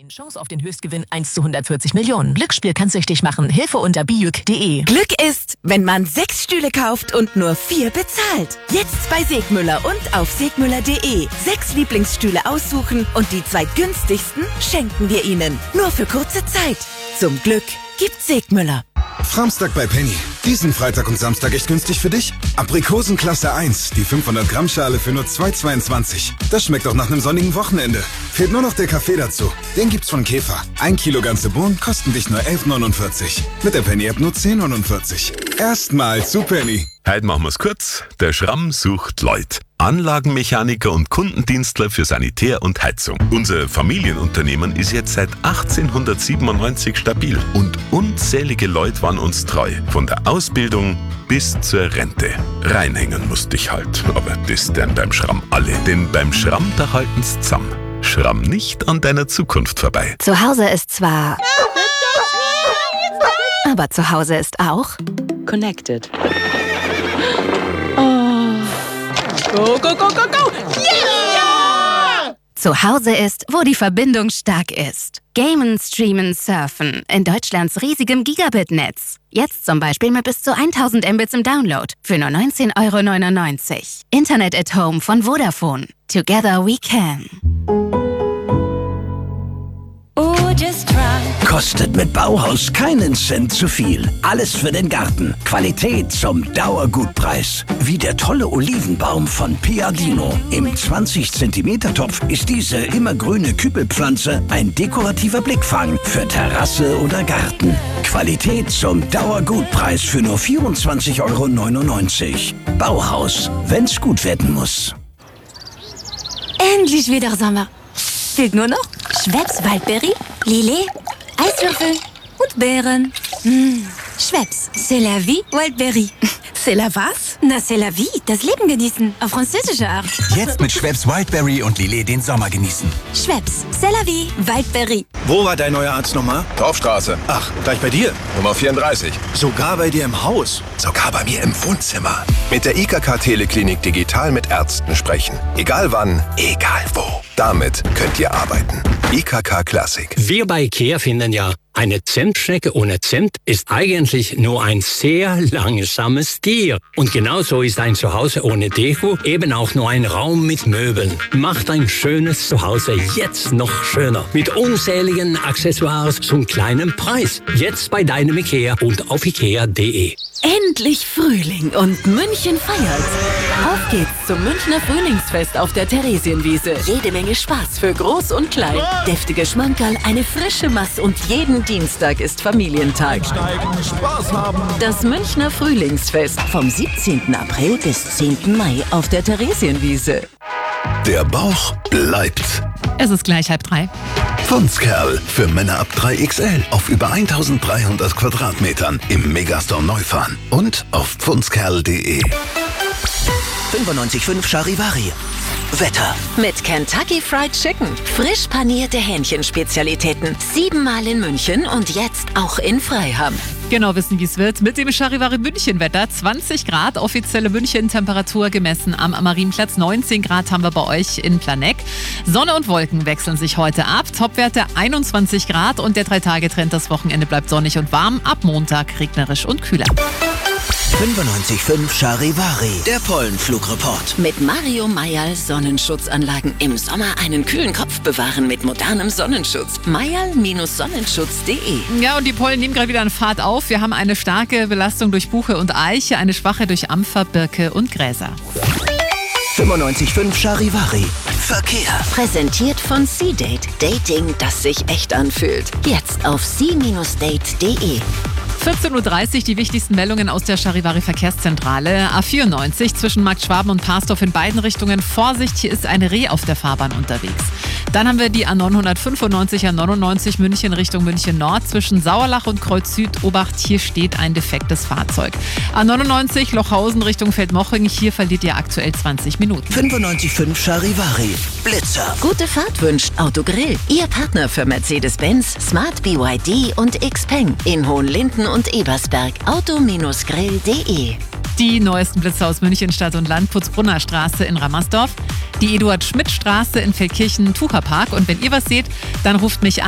Chance auf den Höchstgewinn 1 zu 140 Millionen. Glücksspiel kann süchtig machen. Hilfe unter biüc.de. Glück ist, wenn man 6 Stühle kauft und nur 4 bezahlt. Jetzt bei Segmüller und auf segmüller.de. 6 Lieblingsstühle aussuchen und die 2 günstigsten schenken wir Ihnen. Nur für kurze Zeit. Zum Glück gibt Segmüller. Framstag bei Penny. Diesen Freitag und Samstag echt günstig für dich? Aprikosen Klasse 1, die 500 Gramm Schale für nur 2,22. Das schmeckt auch nach einem sonnigen Wochenende. Fehlt nur noch der Kaffee dazu. Den gibt's von Käfer. 1 Kilo ganze Bohnen kosten dich nur 11,49. Mit der Penny-App nur 10,49. Erstmal zu Penny. Heute machen wir's kurz. Der Schramm sucht Leute. Anlagenmechaniker und Kundendienstler für Sanitär und Heizung. Unser Familienunternehmen ist jetzt seit 1897 stabil und unzählige Leute waren uns treu. Von der Ausbildung bis zur Rente. Reinhängen musste ich halt, aber das denn beim Schramm alle. Denn beim Schramm, da halten's zusammen. Schramm nicht an deiner Zukunft vorbei. Zu Hause ist zwar... aber zu Hause ist auch... Connected. Go, go, go, go, go! Yeah! Zu Hause ist, wo die Verbindung stark ist. Gamen, streamen, surfen. In Deutschlands riesigem Gigabit-Netz. Jetzt zum Beispiel mit bis zu 1000 Mbits im Download. Für nur 19,99 €. Internet at Home von Vodafone. Together we can. Kostet mit Bauhaus keinen Cent zu viel. Alles für den Garten. Qualität zum Dauergutpreis. Wie der tolle Olivenbaum von Piadino. Im 20 cm Topf ist diese immergrüne Kübelpflanze ein dekorativer Blickfang für Terrasse oder Garten. Qualität zum Dauergutpreis für nur 24,99 €. Bauhaus, wenn's gut werden muss. Endlich wieder Sommer. Fehlt nur noch Schweppes Waldbeere, Lillet, Eiswürfel und Beeren. Schweppes, c'est la vie, Waldbeere. C'est la was? Na, c'est la vie, das Leben genießen, auf französische Art. Jetzt mit Schweppes Wildberry und Lillet den Sommer genießen. Schweppes, c'est la vie, Waldbeere. Wo war dein neuer Arzt nochmal? Dorfstraße. Ach, gleich bei dir? Nummer 34. Sogar bei dir im Haus? Sogar bei mir im Wohnzimmer. Mit der IKK Teleklinik digital mit Ärzten sprechen. Egal wann, egal wo. Damit könnt ihr arbeiten. IKK Classic. Wir bei IKEA finden ja, eine Zentschnecke ohne Zimt ist eigentlich nur ein sehr langsames Tier. Und genauso ist ein Zuhause ohne Deko eben auch nur ein Raum mit Möbeln. Macht ein schönes Zuhause jetzt noch schöner. Mit unzähligen Accessoires zum kleinen Preis. Jetzt bei deinem IKEA und auf ikea.de. Endlich Frühling und München feiert. Auf geht's zum Münchner Frühlingsfest auf der Theresienwiese. Jede Menge Spaß für Groß und Klein. Deftige Schmankerl, eine frische Masse und jeden Dienstag ist Familientag. Spaß haben. Das Münchner Frühlingsfest vom 17. April bis 10. Mai auf der Theresienwiese. Der Bauch bleibt. Es ist gleich 2:30. Pfundskerl für Männer ab 3XL auf über 1300 Quadratmetern im Megastore Neufahren und auf pfundskerl.de. 95,5 Charivari. Wetter. Mit Kentucky Fried Chicken. Frisch panierte Hähnchenspezialitäten. 7-mal in München und jetzt auch in Freiham. Genau wissen, wie es wird. Mit dem Charivari München-Wetter. 20 Grad, offizielle München-Temperatur gemessen am Marienplatz. 19 Grad haben wir bei euch in Planegg. Sonne und Wolken wechseln sich heute ab. Topwerte 21 Grad und der 3-Tage-Trend, das Wochenende bleibt sonnig und warm. Ab Montag regnerisch und kühler. 95,5 Charivari. Der Pollenflugreport. Mit Mario Mayall Sonnenschutzanlagen. Im Sommer einen kühlen Kopf bewahren mit modernem Sonnenschutz. Mayall-sonnenschutz.de. Ja, und die Pollen nehmen gerade wieder an Fahrt auf. Wir haben eine starke Belastung durch Buche und Eiche, eine schwache durch Ampfer, Birke und Gräser. 95,5 Charivari. Verkehr. Präsentiert von C-Date. Dating, das sich echt anfühlt. Jetzt auf c-date.de. 14:30 Uhr die wichtigsten Meldungen aus der Charivari Verkehrszentrale. A94 zwischen Markt Schwaben und Parsdorf in beiden Richtungen. Vorsicht, hier ist ein Reh auf der Fahrbahn unterwegs. Dann haben wir die A995, A99 München Richtung München Nord zwischen Sauerlach und Kreuz Süd. Obacht, hier steht ein defektes Fahrzeug. A99 Lochhausen Richtung Feldmoching. Hier verliert ihr aktuell 20 Minuten. 95,5 Charivari. Blitzer. Gute Fahrt wünscht Autogrill. Ihr Partner für Mercedes-Benz, Smart BYD und Xpeng in Hohenlinden und Ebersberg. Auto-grill.de. Die neuesten Blitzer aus München Stadt und Land. Putzbrunner Straße in Rammersdorf, die Eduard-Schmidt-Straße in Feldkirchen-Tucherpark. Und wenn ihr was seht, dann ruft mich an.